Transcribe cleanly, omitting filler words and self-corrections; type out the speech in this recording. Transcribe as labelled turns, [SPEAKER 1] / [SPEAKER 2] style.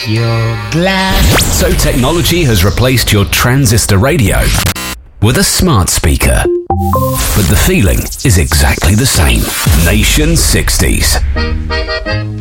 [SPEAKER 1] You're glad.
[SPEAKER 2] So technology has replaced your transistor radio with a smart speaker. But the feeling is exactly the same. Nation 60s.